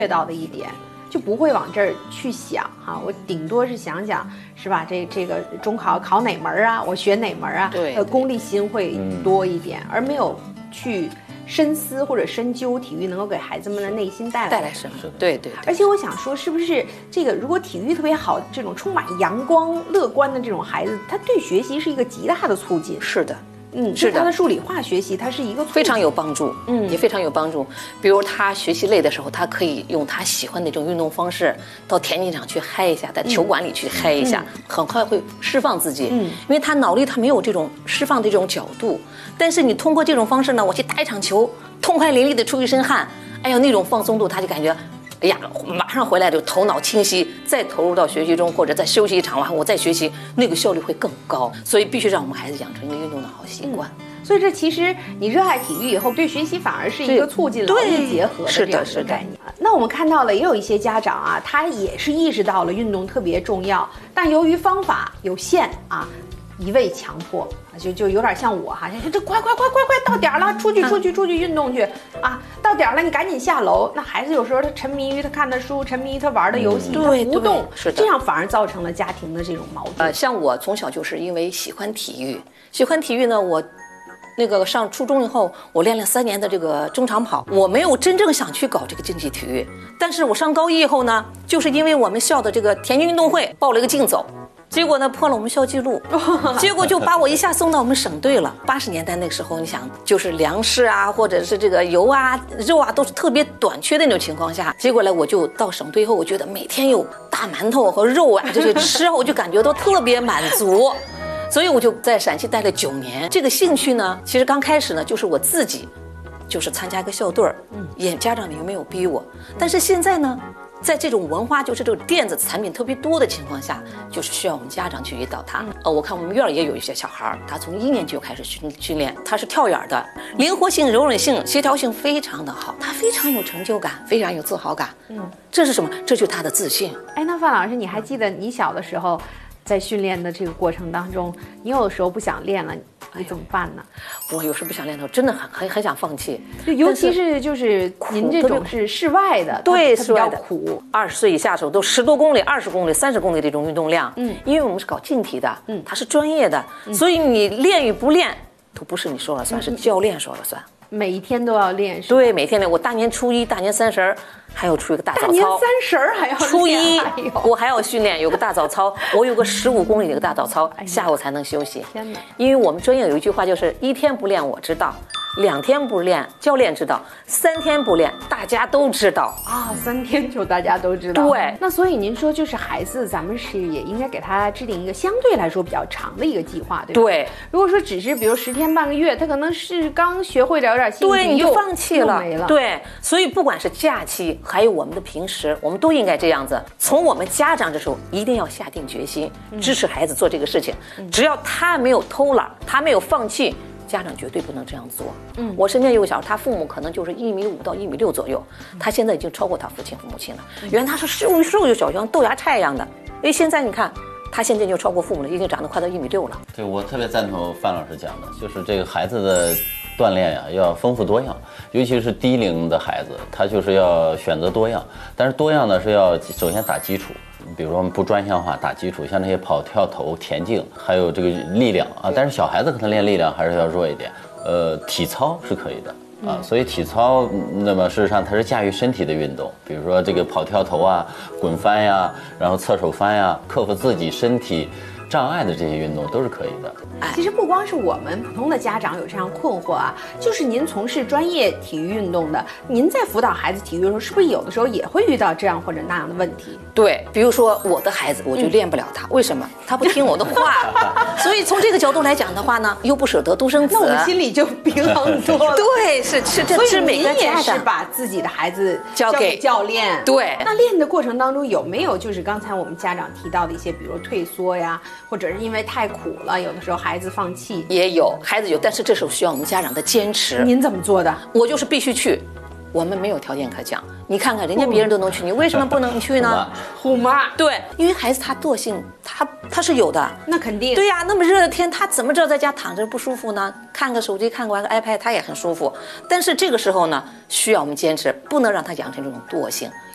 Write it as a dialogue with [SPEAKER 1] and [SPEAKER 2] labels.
[SPEAKER 1] 到的一点，就不会往这儿去想哈。我顶多是想想，是吧？这个中考考哪门啊？我学哪门啊？
[SPEAKER 2] 对，
[SPEAKER 1] 功利心会多一点，而没有去深思或者深究体育能够给孩子们的内心带来
[SPEAKER 2] 什么？对。
[SPEAKER 1] 而且我想说，是不是这个如果体育特别好，这种充满阳光、乐观的这种孩子，他对学习是一个极大的促进。
[SPEAKER 2] 是的。
[SPEAKER 1] 是他的数理化学习，它是一个
[SPEAKER 2] 非常有帮助，也非常有帮助。比如他学习累的时候，他可以用他喜欢的那种运动方式，到田径场去嗨一下，在球馆里去嗨一下，很快会释放自己。因为他脑力他没有这种释放的这种角度，但是你通过这种方式呢，我去打一场球，痛快淋漓的出一身汗，哎呀，那种放松度，他就感觉。哎呀，马上回来就头脑清晰，再投入到学习中，或者再休息一场完，我再学习，那个效率会更高。所以必须让我们孩子养成一个运动的好习惯。
[SPEAKER 1] 所以这其实你热爱体育以后，对学习反而是一个促进劳逸结合的这样一个概念。那我们看到了，也有一些家长啊，他也是意识到了运动特别重要，但由于方法有限啊。一味强迫，就有点像我哈，这快到点了，出去运动去啊！到点了，你赶紧下楼。那孩子有时候他沉迷于他看的书，沉迷于他玩的游戏，他不动，这样反而造成了家庭的这种矛盾。
[SPEAKER 2] 像我从小就是因为喜欢体育呢，我那个上初中以后，我练了3年的这个中长跑，我没有真正想去搞这个竞技体育。但是我上高1以后呢，就是因为我们校的这个田径运动会报了一个竞走。结果呢，破了我们校纪录，结果就把我一下送到我们省队了。80年代那个时候，你想，就是粮食啊，或者是这个油啊、肉啊，都是特别短缺的那种情况下，结果呢，我就到省队以后，我觉得每天有大馒头和肉啊这些吃，我就感觉都特别满足。所以我就在陕西待了9年。这个兴趣呢，其实刚开始呢，就是我自己，就是参加一个校队家长也没有逼我。但是现在呢，在这种文化，就是这种电子产品特别多的情况下，就是需要我们家长去引导他。我看我们院也有一些小孩，他从1年级就开始训练，他是跳远的，灵活性、柔韧性、协调性非常的好，他非常有成就感，非常有自豪感。这是什么？这就是他的自信。
[SPEAKER 1] 哎，那范老师，你还记得你小的时候，在训练的这个过程当中，你有的时候不想练了，你怎么办呢？
[SPEAKER 2] 我有时不想练的时候，真的很想放弃。
[SPEAKER 1] 尤其是就是您这种是室外的，
[SPEAKER 2] 对，室外的
[SPEAKER 1] 苦。
[SPEAKER 2] 20岁以下的时候都10多公里、20公里、30公里这种运动量。因为我们是搞竞体的，它是专业的，所以你练与不练都不是你说了算，是教练说了算。
[SPEAKER 1] 每一天都要练，
[SPEAKER 2] 对，每天练。我大年初1、大年30还要出一个大早操。大
[SPEAKER 1] 年30还要
[SPEAKER 2] 初1，我还要训练，有个大早操。我有个15公里的一个大早操，下午才能休息。
[SPEAKER 1] 天哪！
[SPEAKER 2] 因为我们专业有一句话，就是1天不练我知道，2天不练教练知道，3天不练大家都知道
[SPEAKER 1] 啊！3天就大家都知道。
[SPEAKER 2] 对，
[SPEAKER 1] 那所以您说，就是孩子，咱们是也应该给他制定一个相对来说比较长的一个计划，对吧？
[SPEAKER 2] 对。
[SPEAKER 1] 如果说只是比如10天半个月，他可能是刚学会了有点兴趣，
[SPEAKER 2] 对，你就放弃了，
[SPEAKER 1] 没了。
[SPEAKER 2] 对，所以不管是假期，还有我们的平时，我们都应该这样子。从我们家长这时候一定要下定决心，支持孩子做这个事情。只要他没有偷懒，他没有放弃。家长绝对不能这样做。我身边有个小孩，他父母可能就是1.5米到1.6米左右，他现在已经超过他父亲和母亲了。原来他是瘦又小，像豆芽菜一样的。哎，现在你看，他现在就超过父母了，已经长得快到1.6米了。
[SPEAKER 3] 对，我特别赞同范老师讲的，就是这个孩子的锻炼呀，要丰富多样，尤其是低龄的孩子，他就是要选择多样。但是多样呢，是要首先打基础。比如说我们不专项化打基础，像那些跑跳投田径，还有这个力量啊，但是小孩子可能练力量还是要弱一点。体操是可以的啊，所以体操那么事实上它是驾驭身体的运动，比如说这个跑跳投啊、滚翻呀，然后侧手翻呀，克服自己身体障碍的这些运动都是可以的。
[SPEAKER 1] 其实不光是我们普通的家长有这样困惑啊，就是您从事专业体育运动的，您在辅导孩子体育的时候，是不是有的时候也会遇到这样或者那样的问题？
[SPEAKER 2] 对，比如说我的孩子，我就练不了他，为什么？他不听我的话。所以从这个角度来讲的话呢，又不舍得独生子，
[SPEAKER 1] 那我们心里就平衡多了。
[SPEAKER 2] 对，是这是每个家长
[SPEAKER 1] 是把自己的孩子交给教练。
[SPEAKER 2] 对，
[SPEAKER 1] 那练的过程当中有没有就是刚才我们家长提到的一些，比如退缩呀，或者是因为太苦了，有的时候孩子放弃？
[SPEAKER 2] 也有，孩子有，但是这时候需要我们家长的坚持。
[SPEAKER 1] 您怎么做的？
[SPEAKER 2] 我就是必须去。我们没有条件可讲，你看看人家别人都能去，你为什么不能去呢？
[SPEAKER 1] 虎妈，
[SPEAKER 2] 对，因为孩子他惰性，他是有的。
[SPEAKER 1] 那肯定。
[SPEAKER 2] 对呀，那么热的天，他怎么知道在家躺着不舒服呢？看个手机，看个 iPad， 他也很舒服。但是这个时候呢，需要我们坚持，不能让他养成这种惰性。